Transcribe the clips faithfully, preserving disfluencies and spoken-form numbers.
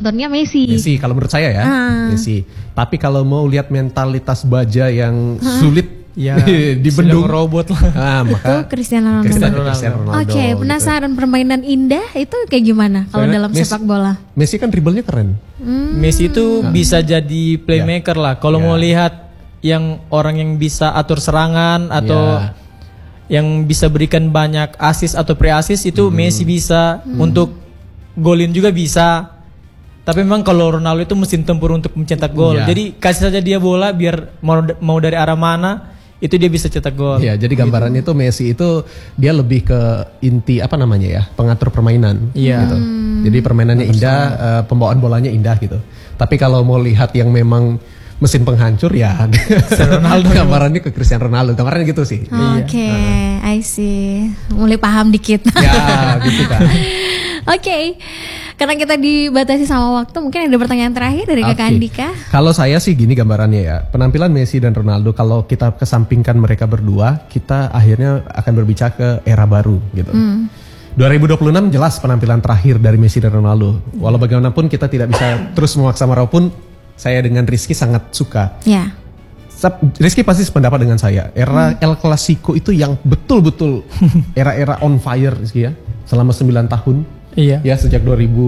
nontonnya Messi. Messi kalau menurut saya ya, Ah. Messi. Tapi kalau mau lihat mentalitas baja yang Hah? sulit Ya, dibendung robot lah. Ah, Itu maka Cristiano Ronaldo. Cristiano, Cristiano Oke, Ronaldo. okay, penasaran gitu. Permainan indah itu kayak gimana kalau Karena dalam Messi- sepak bola? Messi kan dribblenya keren. Hmm. Messi itu bisa jadi playmaker lah. Kalau Ya. mau lihat yang orang yang bisa atur serangan atau Ya. yang bisa berikan banyak assist atau pre-assist itu Hmm. Messi bisa. Hmm. Untuk golin juga bisa. Tapi memang kalau Ronaldo itu mesin tempur untuk mencetak gol. Ya. Jadi kasih saja dia bola biar mau mau dari arah mana itu dia bisa cetak gol. Ya, jadi gambarannya itu Messi itu dia lebih ke inti apa namanya ya, pengatur permainan. Iya. Gitu. Jadi permainannya indah, eh, pembawaan bolanya indah gitu. Tapi kalau mau lihat yang memang mesin penghancur ya, Ronaldo. gambarannya ke Cristiano Ronaldo. Gambarannya gitu sih. Oke, I see. Mulai paham dikit. Ya, gitu kan. Oke, karena kita dibatasi sama waktu, mungkin ada pertanyaan terakhir dari Kakak Oke. Andika. Kalau saya sih gini gambarannya ya, penampilan Messi dan Ronaldo kalau kita kesampingkan mereka berdua, kita akhirnya akan berbicara ke era baru gitu. Hmm. dua ribu dua puluh enam jelas penampilan terakhir dari Messi dan Ronaldo. Walau bagaimanapun kita tidak bisa terus memaksa walaupun saya dengan Rizky sangat suka. Ya. Sab- Rizky pasti sependapat dengan saya. Era El Clasico itu yang betul-betul era-era on fire Rizky ya. Selama sembilan tahun. Iya. Ya sejak dua ribu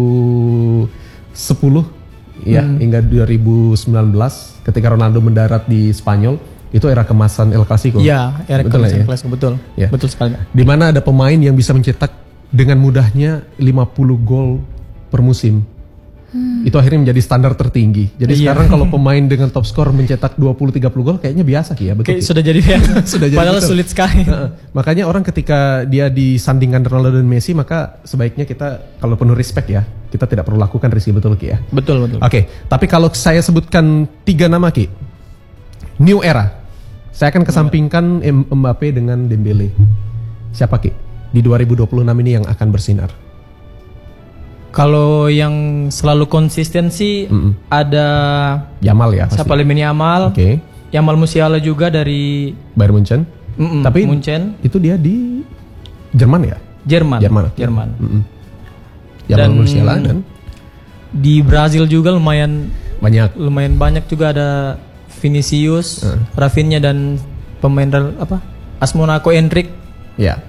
sepuluh ya Hmm. hingga dua ribu sembilan belas ketika Ronaldo mendarat di Spanyol, itu era kemasan El Clasico. Iya, era betul kemasan ya? kelas betul. Ya. Betul sekali. Di mana ada pemain yang bisa mencetak dengan mudahnya lima puluh gol per musim. Itu akhirnya menjadi standar tertinggi. Jadi Iya. sekarang kalau pemain dengan top skor mencetak dua puluh tiga puluh gol kayaknya biasa Ki ya, betul. Kayak Ki? sudah jadi biasa. Sudah jadi Padahal betul. sulit sekali. Heeh. Makanya orang ketika dia disandingkan Ronaldo dan Messi, maka sebaiknya kita kalau penuh respect ya, kita tidak perlu lakukan Rizky, betul Ki ya. Betul betul. Oke, tapi kalau saya sebutkan tiga nama Ki, new era, saya akan kesampingkan M- Mbappe dengan Dembele. Siapa Ki di dua ribu dua puluh enam ini yang akan bersinar? Kalau yang selalu konsisten sih Mm-mm. ada Yamal ya pasti. siapa Lamine Yamal, Oke, Yamal Musiala juga dari Bayern Munchen. mm-mm, Tapi Munchen, itu dia di Jerman ya? Jerman. Jerman. oke. Jerman. Mm-mm. Yamal Dan- Musiala dan Di Brazil juga lumayan banyak. lumayan banyak juga ada Vinicius, Uh. Rafinha dan pemain Real- apa? AS Monaco Endrick. Ya.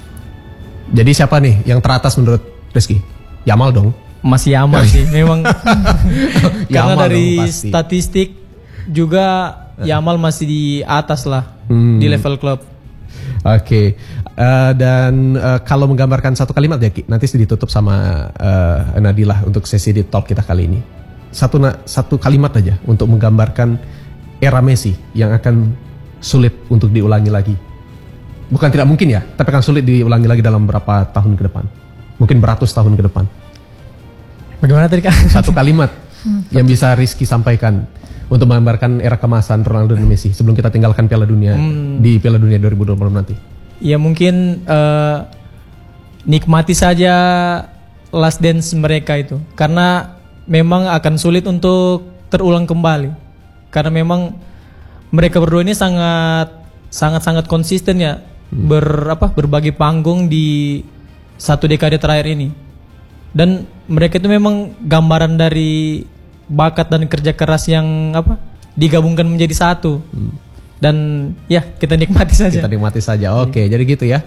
Jadi siapa nih yang teratas menurut Rizky? Yamal dong. Masih Yamal sih memang karena Yamal dari dong, pasti. statistik juga Yamal masih di atas lah Hmm. di level klub. Oke, Eh, dan eh, kalau menggambarkan satu kalimat ya Ki, nanti ditutup sama eh, Nadilah untuk sesi di talk kita kali ini. Satu na- satu kalimat aja untuk menggambarkan era Messi yang akan sulit untuk diulangi lagi. Bukan tidak mungkin ya, tapi akan sulit diulangi lagi dalam berapa tahun ke depan. Mungkin beratus tahun ke depan. Bagaimana tadi Kak? Satu kalimat yang bisa Rizky sampaikan untuk menggambarkan era kemasan Ronaldo dan Messi sebelum kita tinggalkan Piala Dunia Hmm. di Piala Dunia dua ribu dua puluh nanti. Ya mungkin eh, nikmati saja last dance mereka itu karena memang akan sulit untuk terulang kembali karena memang mereka berdua ini sangat sangat sangat konsisten ya ber apa berbagi panggung di satu dekade terakhir ini dan mereka itu memang gambaran dari bakat dan kerja keras yang apa digabungkan menjadi satu. Dan ya kita nikmati saja. Kita nikmati saja. Oke, jadi gitu ya.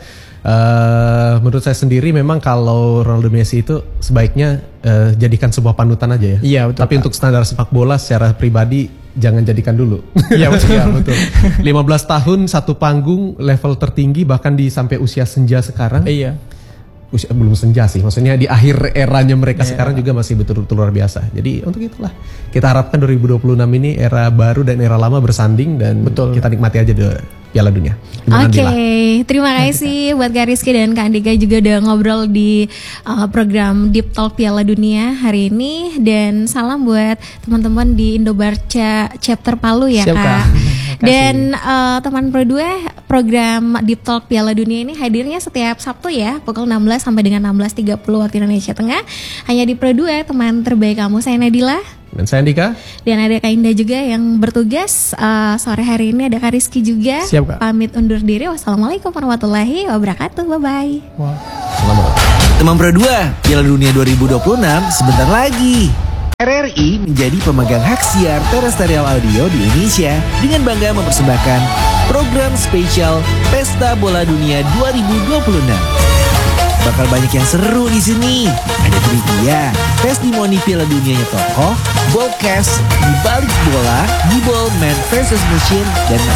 Eh, menurut saya sendiri memang kalau Ronaldo Messi itu sebaiknya eh, jadikan sebuah panutan aja ya. Iya, betul, Tapi Pak. untuk standar sepak bola secara pribadi jangan jadikan dulu. Iya, betul. Iya, betul. lima belas tahun satu panggung level tertinggi bahkan di sampai usia senja sekarang. Iya. Usia, belum senja sih, maksudnya di akhir eranya mereka Iya. sekarang juga masih betul-betul luar biasa. Jadi untuk itulah kita harapkan dua ribu dua puluh enam ini era baru dan era lama bersanding dan Betul. kita nikmati aja deh Piala Dunia. Gimana, Oke, Dila? terima kasih buat Kak Rizky dan Kak Andika juga udah ngobrol di uh, program Deep Talk Piala Dunia hari ini dan salam buat teman-teman di Indobarca Chapter Palu ya Siap, Kak. Kak. Dan uh, teman Pro dua program Deep Talk Piala Dunia ini hadirnya setiap Sabtu ya pukul enam belas sampai dengan enam belas tiga puluh waktu Indonesia Tengah hanya di Pro dua teman terbaik kamu. Saya Nadila. Dan saya Andika. Dan ada Kak Indah juga yang bertugas uh, sore hari ini ada Kak Rizky juga. Siap, Kak. Pamit undur diri. Wassalamualaikum warahmatullahi wabarakatuh. Bye bye. Selamat. Teman Pro dua, Piala Dunia dua ribu dua puluh enam sebentar lagi. R R I menjadi pemegang hak siar terestrial audio di Indonesia dengan bangga mempersembahkan program spesial Pesta Bola Dunia dua ribu dua puluh enam. Bakal banyak yang seru di sini. Ada trivia, testimoni Piala Dunianya tokoh, ballcast, di balik bola, di ball man versus machine, dan masih